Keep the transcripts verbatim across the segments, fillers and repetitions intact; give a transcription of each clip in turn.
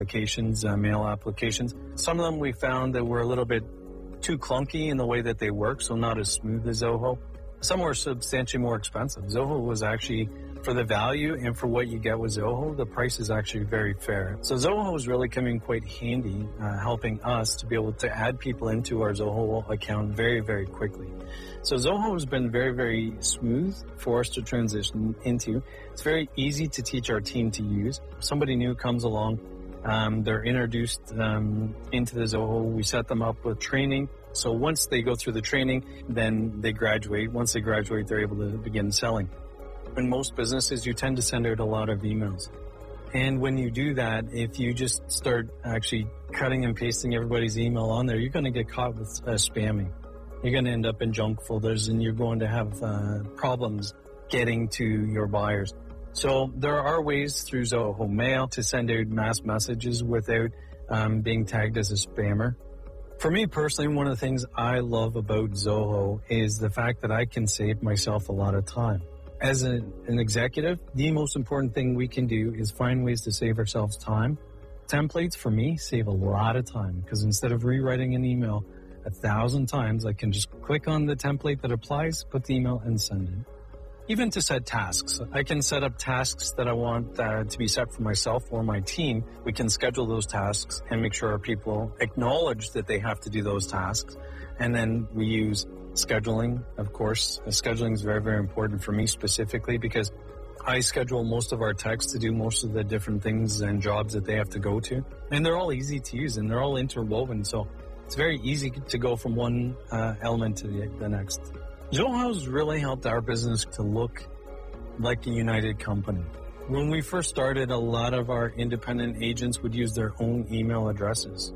applications, uh, mail applications. Some of them we found that were a little bit too clunky in the way that they work, so not as smooth as Zoho. Some were substantially more expensive. Zoho was actually, for the value and for what you get with Zoho, the price is actually very fair. So Zoho is really coming quite handy, uh, helping us to be able to add people into our Zoho account very, very quickly. So Zoho has been very, very smooth for us to transition into. It's very easy to teach our team to use. Somebody new comes along, um, they're introduced um, into the Zoho. We set them up with training. So once they go through the training, then they graduate. Once they graduate, they're able to begin selling. In most businesses, you tend to send out a lot of emails. And when you do that, if you just start actually cutting and pasting everybody's email on there, you're going to get caught with uh, spamming. You're going to end up in junk folders, and you're going to have uh, problems getting to your buyers. So there are ways through Zoho Mail to send out mass messages without um, being tagged as a spammer. For me personally, one of the things I love about Zoho is the fact that I can save myself a lot of time. As a, an executive, the most important thing we can do is find ways to save ourselves time. Templates, for me, save a lot of time because instead of rewriting an email a thousand times, I can just click on the template that applies, put the email, and send it. Even to set tasks, I can set up tasks that I want uh, to be set for myself or my team. We can schedule those tasks and make sure our people acknowledge that they have to do those tasks. And then we use scheduling, of course. Scheduling is very, very important for me specifically because I schedule most of our techs to do most of the different things and jobs that they have to go to. And they're all easy to use and they're all interwoven. So it's very easy to go from one uh, element to the, the next. Zoho has really helped our business to look like a united company. When we first started, a lot of our independent agents would use their own email addresses.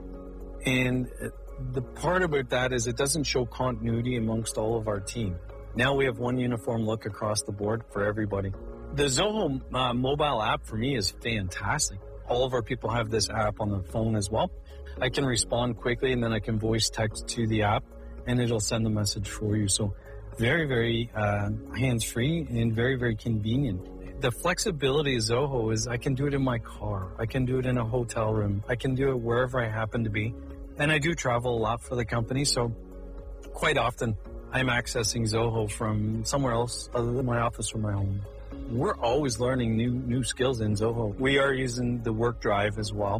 And the part about that is it doesn't show continuity amongst all of our team. Now we have one uniform look across the board for everybody. The Zoho uh, mobile app for me is fantastic. All of our people have this app on the phone as well. I can respond quickly and then I can voice text to the app and it'll send the message for you. So very, very uh, hands-free and very, very convenient. The flexibility of Zoho is I can do it in my car. I can do it in a hotel room. I can do it wherever I happen to be. And I do travel a lot for the company, so quite often I'm accessing Zoho from somewhere else other than my office or my home. We're always learning new new skills in Zoho. We are using the work drive as well.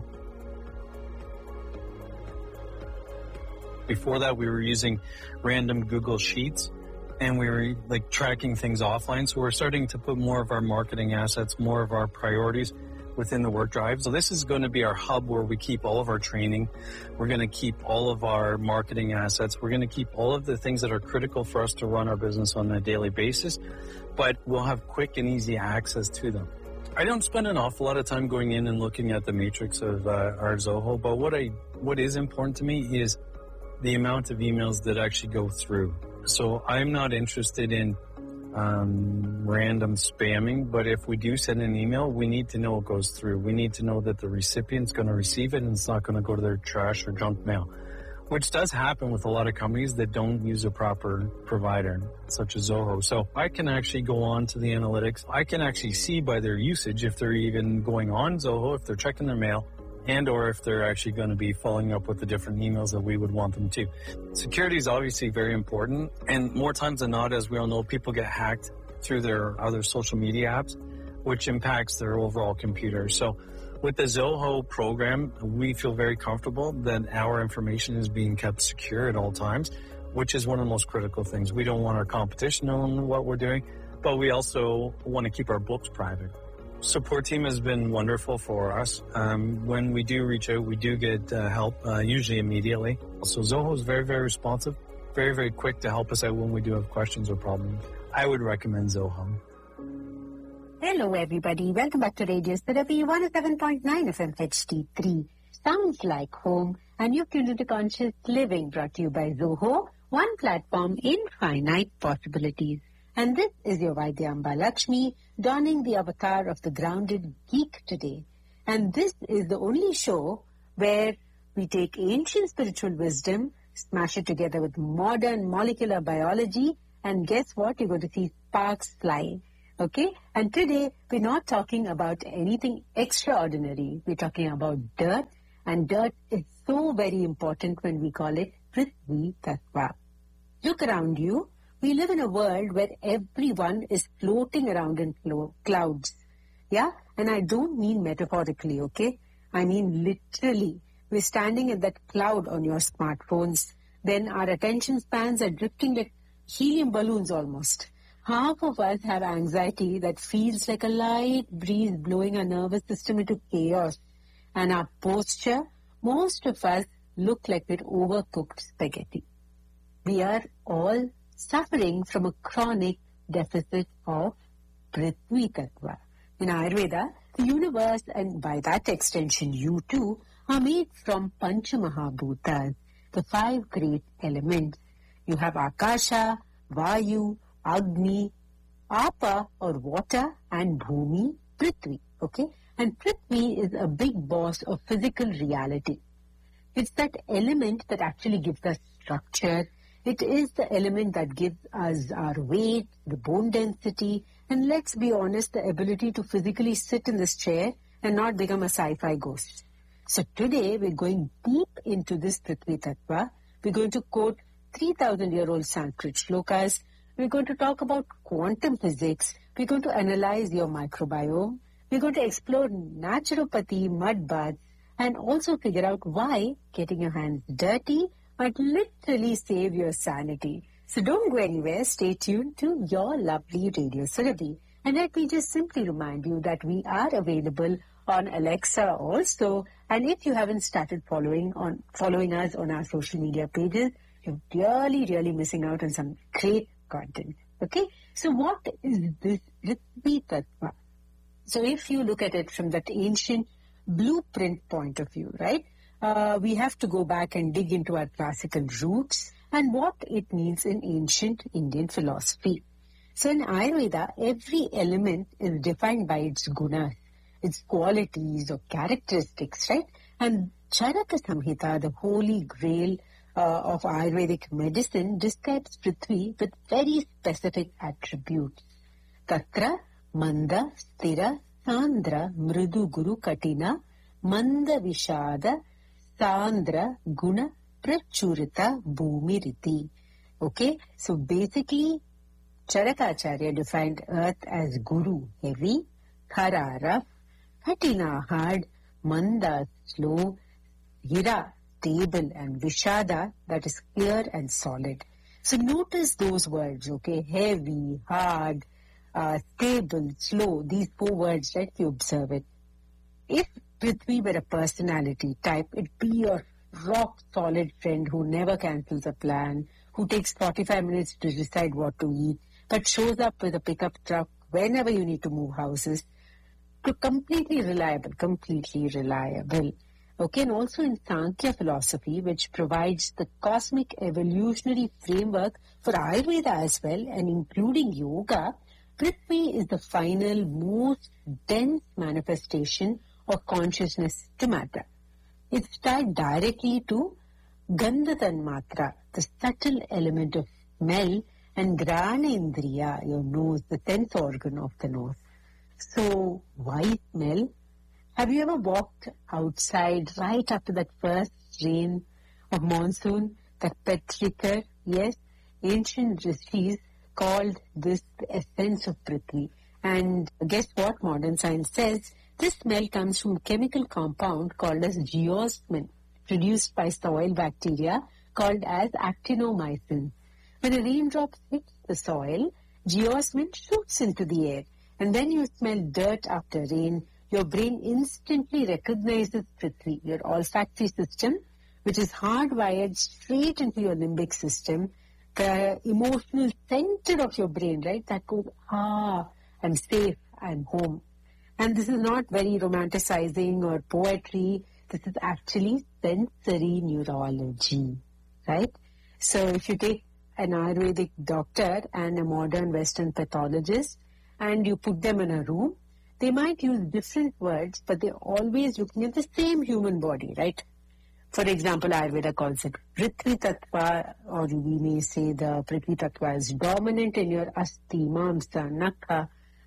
Before that, we were using random Google Sheets, and we were like tracking things offline. So we're starting to put more of our marketing assets, more of our priorities within the work drive. So this is going to be our hub where we keep all of our training. We're going to keep all of our marketing assets. We're going to keep all of the things that are critical for us to run our business on a daily basis, but we'll have quick and easy access to them. I don't spend an awful lot of time going in and looking at the matrix of uh, our Zoho, but what I what is important to me is the amount of emails that actually go through. So I'm not interested in um, random spamming, but if we do send an email, we need to know it goes through. We need to know that the recipient's going to receive it and it's not going to go to their trash or junk mail, which does happen with a lot of companies that don't use a proper provider, such as Zoho. So I can actually go on to the analytics. I can actually see by their usage if they're even going on Zoho, if they're checking their mail, and or if they're actually going to be following up with the different emails that we would want them to. Security is obviously very important, and more times than not, as we all know, people get hacked through their other social media apps, which impacts their overall computer. So with the Zoho program, we feel very comfortable that our information is being kept secure at all times, which is one of the most critical things. We don't want our competition knowing what we're doing, but we also want to keep our books private. Support team has been wonderful for us. Um, when we do reach out, we do get uh, help, uh, usually immediately. So Zoho is very, very responsive, very, very quick to help us out when we do have questions or problems. I would recommend Zoho. Hello, everybody. Welcome back to Radio Therapy one oh seven point nine F M H D three. Sounds like home, and you're tuned to Conscious Living, brought to you by Zoho, one platform, infinite possibilities. And this is your Vaidyamba Lakshmi, donning the avatar of the grounded geek today. And this is the only show where we take ancient spiritual wisdom, smash it together with modern molecular biology, and guess what? You're going to see sparks fly. Okay? And today, we're not talking about anything extraordinary. We're talking about dirt. And dirt is so very important when we call it Prithvi Tattva. Look around you. We live in a world where everyone is floating around in flo- clouds. Yeah? And I don't mean metaphorically, okay? I mean literally. We're standing in that cloud on your smartphones. Then our attention spans are drifting like helium balloons almost. Half of us have anxiety that feels like a light breeze blowing our nervous system into chaos. And our posture, most of us look like we're overcooked spaghetti. We are all suffering from a chronic deficit of Prithvi Tattva. In Ayurveda, the universe, and by that extension you too, are made from Pancha Mahabhutas, the five great elements. You have Akasha, Vayu, Agni, Apa or water, and Bhumi, Prithvi. Okay? And Prithvi is a big boss of physical reality. It's that element that actually gives us structure. It is the element that gives us our weight, the bone density, and let's be honest, the ability to physically sit in this chair and not become a sci-fi ghost. So today we're going deep into this Prithvi Tattva. We're going to quote three thousand year old Sanskrit shlokas. We're going to talk about quantum physics. We're going to analyze your microbiome. We're going to explore naturopathy, mud baths, and also figure out why getting your hands dirty might literally save your sanity. So don't go anywhere. Stay tuned to your lovely Radio Surabhi. And let me just simply remind you that we are available on Alexa also. And if you haven't started following on following us on our social media pages, you're really, really missing out on some great content. Okay? So what is this Prithvi Tattva? So if you look at it from that ancient blueprint point of view, right? Uh, we have to go back and dig into our classical roots and what it means in ancient Indian philosophy. So in Ayurveda, every element is defined by its gunas, its qualities or characteristics, right? And Charaka Samhita, the holy grail uh, of Ayurvedic medicine, describes Prithvi with very specific attributes. Tatra, Manda, Stira, Sandra, Mridu, Guru, Katina, Manda, Vishada, Sandra, Guna, Prachurita, Bhumi, Riti. Okay, so basically, Charakacharya defined earth as Guru, heavy, Khara, rough, Katina, hard, Manda, slow, Hira, stable, and Vishada, that is clear and solid. So notice those words, okay, heavy, hard, uh, stable, slow, these four words, right, you observe it. If Prithvi were a personality type, it'd be your rock-solid friend who never cancels a plan, who takes forty-five minutes to decide what to eat, but shows up with a pickup truck whenever you need to move houses. Completely reliable, completely reliable. Okay, and also in Sankhya philosophy, which provides the cosmic evolutionary framework for Ayurveda as well, and including yoga, Prithvi is the final, most dense manifestation of consciousness to matter. It's tied directly to Gandha Tanmatra, the subtle element of smell, and Grana Indriya, your nose, the sense organ of the nose. So, why smell? Have you ever walked outside right after that first rain of monsoon, that petrichor? Yes, ancient rishis called this the essence of Prithvi. And guess what modern science says? This smell comes from a chemical compound called as geosmin, produced by soil bacteria called as actinomycin. When a raindrop hits the soil, geosmin shoots into the air. And when you smell dirt after rain, your brain instantly recognizes Prithvi, your olfactory system, which is hardwired straight into your limbic system, the emotional center of your brain, right? That goes, ah, I'm safe, I'm home. And this is not very romanticizing or poetry. This is actually sensory neurology, right? So if you take an Ayurvedic doctor and a modern Western pathologist and you put them in a room, they might use different words, but they're always looking at the same human body, right? For example, Ayurveda calls it Prithvi Tattva, or we may say the Prithvi Tattva is dominant in your Asti, Mamsa, Nakha,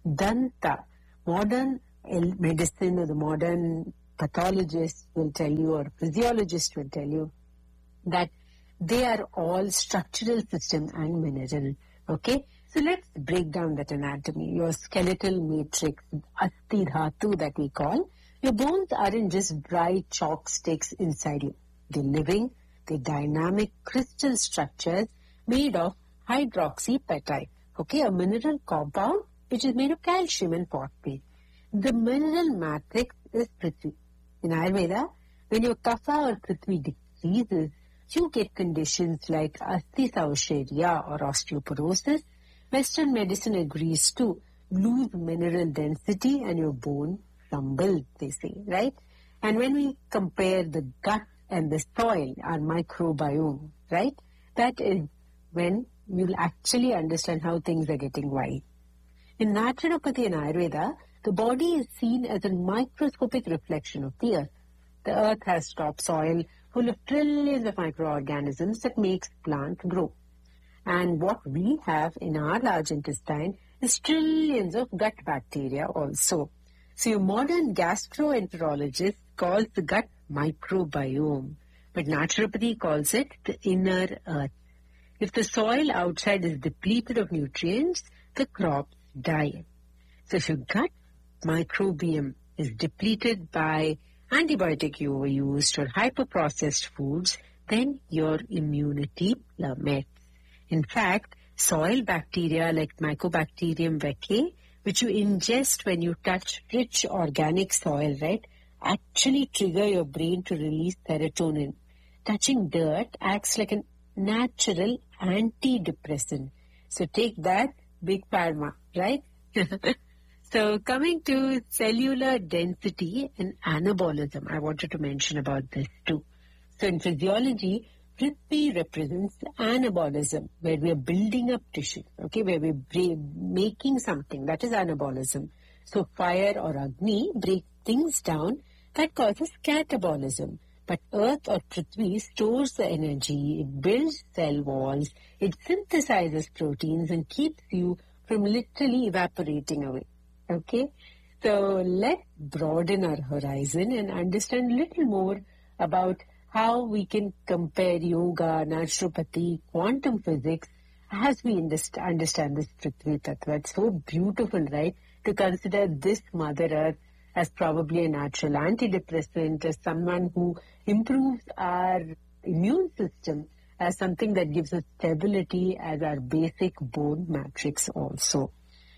Danta. Modern medicine or the modern pathologist will tell you, or physiologist will tell you, that they are all structural system and mineral. Okay? So let's break down that anatomy. Your skeletal matrix, Asti Dhatu that we call. Your bones aren't just dry chalk sticks inside you. They're living, they're dynamic crystal structures made of hydroxyapatite. Okay? A mineral compound which is made of calcium and phosphate. The mineral matrix is Prithvi. In Ayurveda, when your kapha or Prithvi decreases, you get conditions like Asthi Sausharya or osteoporosis. Western medicine agrees to lose mineral density and your bone crumble, they say, right? And when we compare the gut and the soil, our microbiome, right? That is when you'll actually understand how things are getting wild. In naturopathy and Ayurveda, the body is seen as a microscopic reflection of the earth. The earth has topsoil full of trillions of microorganisms that makes plant grow. And what we have in our large intestine is trillions of gut bacteria also. So your modern gastroenterologist calls the gut microbiome, but naturopathy calls it the inner earth. If the soil outside is depleted of nutrients, the crops die. So if your gut microbiome is depleted by antibiotic overuse or hyperprocessed foods, then your immunity plummets. In fact, soil bacteria like Mycobacterium vaccae, which you ingest when you touch rich organic soil, right, actually trigger your brain to release serotonin. Touching dirt acts like a natural antidepressant. So take that, big pharma, right? So coming to cellular density and anabolism, I wanted to mention about this too. So in physiology, Prithvi represents anabolism, where we are building up tissue, okay, where we're making something, that is anabolism. So fire or Agni breaks things down, that causes catabolism. But earth or Prithvi stores the energy, it builds cell walls, it synthesizes proteins and keeps you from literally evaporating away. Okay, so let's broaden our horizon and understand a little more about how we can compare yoga, naturopathy, quantum physics as we understand this Prithvi Tattva. It's so beautiful, right, to consider this Mother Earth as probably a natural antidepressant, as someone who improves our immune system, as something that gives us stability as our basic bone matrix also.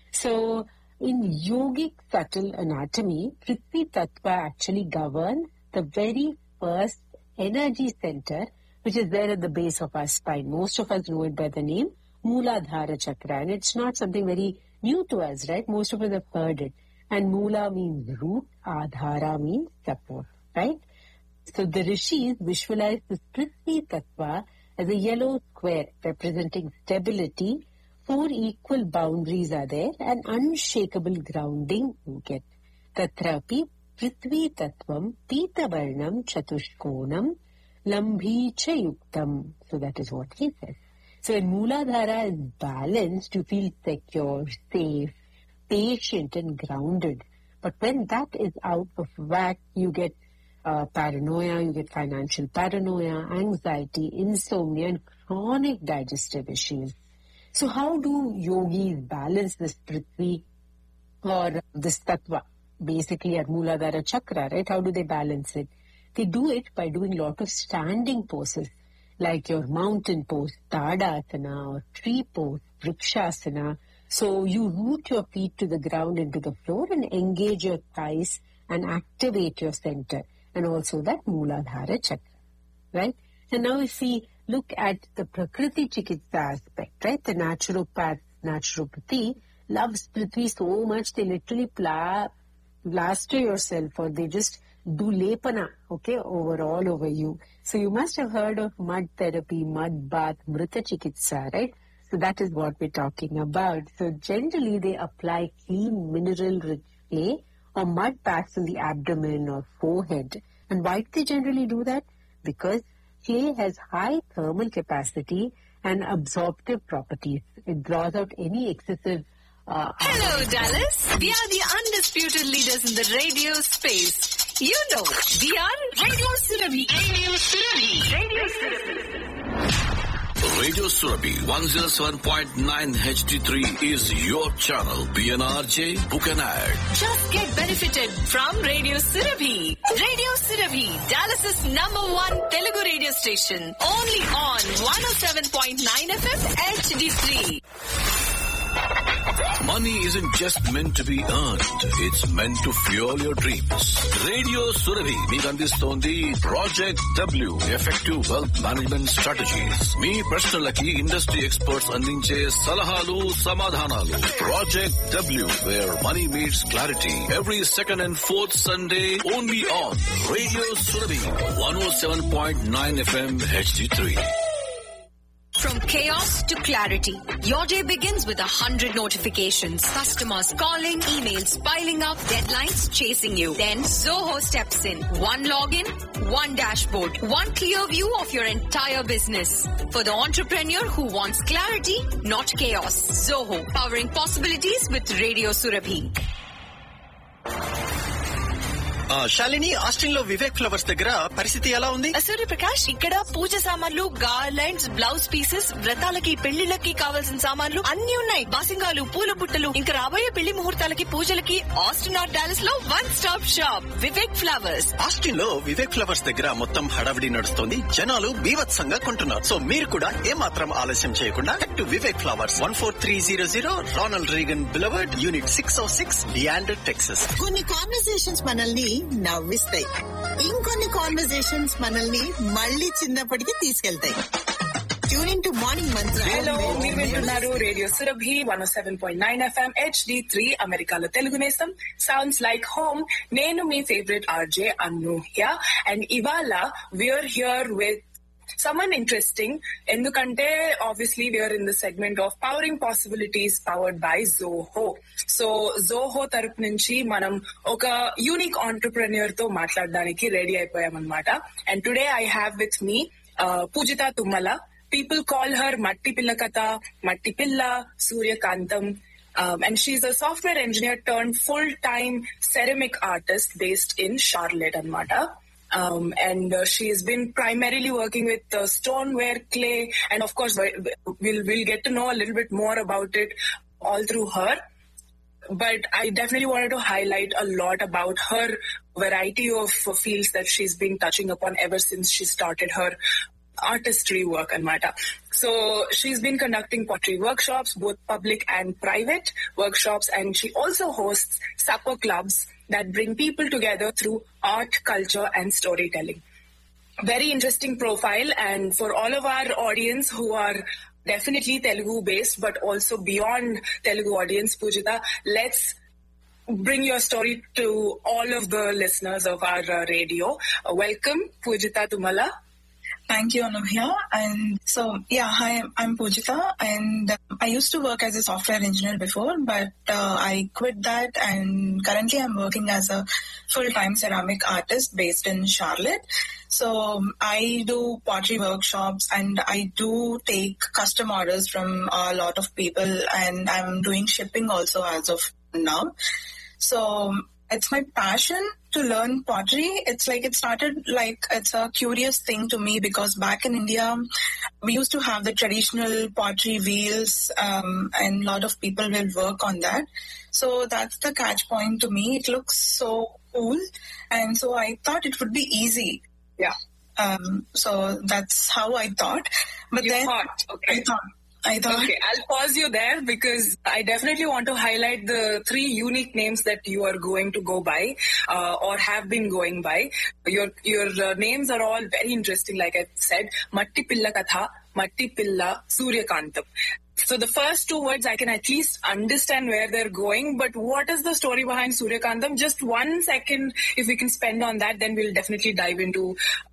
So, in yogic subtle anatomy, Prithvi Tattva actually governs the very first energy center, which is there at the base of our spine. Most of us know it by the name Mooladhara Chakra, and it's not something very new to us, right? Most of us have heard it. And Moola means root, Adhara means support, right? So the rishis visualize this Prithvi Tattva as a yellow square representing stability. Four equal boundaries are there, and unshakable grounding you get. Tatrapi Prithvi Tattvam Pita Varnam Chatushkonam Lambhicha Yuktam. So that is what he says. So when Mooladhara is balanced, you feel secure, safe, patient and grounded. But when that is out of whack, you get uh, paranoia, you get financial paranoia, anxiety, insomnia and chronic digestive issues. So how do yogis balance this Prithvi or this Tattva, basically at Mooladhara Chakra, right? How do they balance it? They do it by doing a lot of standing poses, like your mountain pose, Tadasana, or tree pose, Vrikshasana. So you root your feet to the ground into the floor and engage your thighs and activate your center, and also that Mooladhara Chakra, right? So now if we look at the Prakriti Chikitsa aspect, right? The naturopath, naturopathy loves Prithvi so much, they literally pla- plaster yourself, or they just do lepana, okay, over all over you. So you must have heard of mud therapy, mud bath, Mrita Chikitsa, right? So that is what we're talking about. So generally they apply clean mineral-rich clay or mud packs on the abdomen or forehead. And why do they generally do that? Because clay has high thermal capacity and absorptive properties. It draws out any excessive Uh, Hello, Dallas. We are the undisputed leaders in the radio space. You know, we are Radio Surabhi. Radio Surabhi. Radio Surabhi. Radio Surabhi one oh seven point nine H D three is your channel. P N R J, book an ad. Just get benefited from Radio Surabhi. Radio Surabhi, Dallas's number one Telugu radio station. Only on one oh seven point nine F M H D three. Money isn't just meant to be earned. It's meant to fuel your dreams. Radio Surabhi మీకు అందిస్తోంది project W effective wealth management strategies. మీ ప్రశ్నలకి industry experts అందించే సలహాలు, సమాధానాలు. Project W wear money meets clarity. Every second and fourth Sunday only on radio Surabhi one oh seven point nine F M H D three. From chaos to clarity, your day begins with a hundred notifications. Customers calling, emails piling up, deadlines chasing you. Then Zoho steps in. One login, one dashboard, one clear view of your entire business. For the entrepreneur who wants clarity, not chaos. Zoho, powering possibilities with Radio Surabhi. Shalini, Austin లో Vivek flowers దగ్గర పరిస్థితి ఎలా ఉంది? సూర్యప్రకాష్, ఇక్కడ పూజ సామాన్లు, garlands, blouse pieces, వ్రతాలకి పెళ్లిళ్ళకి కావాల్సిన సామాన్లు అన్ని ఉన్నాయి. బాసింగాలు, పూల బుట్టలు, ఇంకా రాబోయే పెళ్లి ముహూర్తాలకి, పూజలకి ఆస్టిన్ ఆర్ డాలస్ లో one stop shop Vivek flowers. Austin లో వివేక్ ఫ్లవర్స్ దగ్గర మొత్తం హడావిడి నడుస్తోంది. జనాలు బీభత్సంగా కొంటున్నారు. సో మీరు కూడా ఏమాత్రం ఆలస్యం చేయకుండా to Vivek flowers, one four three zero zero Ronald Reagan beloved, unit six oh six, డియాండర్, Texas. కొన్ని కాన్వర్సేషన్స్ మనల్ని నవ్విస్తాయి, ఇంకొన్ని కాన్వర్సేషన్స్ మనల్ని మళ్ళీ చిన్నప్పటికి తీసుకెళ్తాయి. Tune in to morning Mantra. Hello, మీరు వింటున్నారు రేడియో సురభి వన్ ఓ seven point nine F M H D three, అమెరికాలో తెలుగు నేస్తం. Sounds like home. నేను మీ ఫేవరెట్ ఆర్జే అనూహ్య. అండ్ ఇవాళ we are here with someone interesting, ఎందుకంటే obviously we are in the segment of powering possibilities powered by Zoho. So Zoho తరపు నుంచి మనం ఒక unique entrepreneur తో మాట్లాడడానికి ready అయిపోయామన్నమాట. And today I have with me uh, Pujita Tummala. People call her Matti Pilla Katha, Matti Pilla, Suryakantam. Um, and she's a software engineer turned full-time ceramic artist based in Charlotte, Annamata. Um, and uh, she's been primarily working with uh, stoneware, clay, and of course we'll we'll get to know a little bit more about it all through her. But I definitely wanted to highlight a lot about her variety of uh, fields that she's been touching upon ever since she started her artistry work and matter. So she's been conducting pottery workshops, both public and private workshops, and she also hosts supper clubs that bring people together through art, culture, and storytelling. Very interesting profile, and for all of our audience who are definitely Telugu based, but also beyond Telugu audience, Pujita, let's bring your story to all of the listeners of our uh, radio. Uh, welcome, Pujita Tummala. Thank you, Anubhya. And so, yeah, hi, I'm Pujita, and I used to work as a software engineer before, but uh, I quit that, and currently I'm working as a full-time ceramic artist based in Charlotte. So I do pottery workshops, and I do take custom orders from a lot of people, and I'm doing shipping also as of now. So it's my passion to learn pottery. It's like it started like it's a curious thing to me, because back in India, we used to have the traditional pottery wheels, um, and a lot of people will work on that. So that's the catch point to me. It looks so cool. And so I thought it would be easy. Yeah. Um, so that's how I thought. But you then thought, okay. I thought. I thought. Okay, I'll pause you there because I definitely want to highlight the three unique names that you are going to go by uh, or have been going by. Your your uh, names are all very interesting, like I said. Matti Pilla Katha, Matti Pilla, Suryakantam. So the first two words I can at least understand where they're going, but what is the story behind Suryakantam? Just one second, if we can spend on that, then we'll definitely dive into